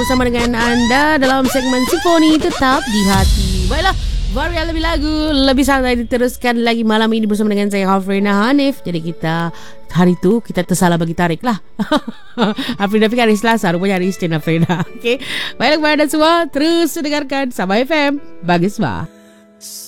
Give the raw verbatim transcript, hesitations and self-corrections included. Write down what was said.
bersama dengan anda dalam segmen Simfoni Tetap di Hati. Baiklah, varian lebih lagu, lebih santai diteruskan lagi malam ini bersama dengan saya Hafrina Hanif. Jadi kita hari tu kita tersalah bagi tarik lah. Hafrina fikir hari Selasa, rupanya hari Isnin Hafrina. Okay, baiklah kepada anda semua, terus dengarkan Sabah F M Bagus Bah.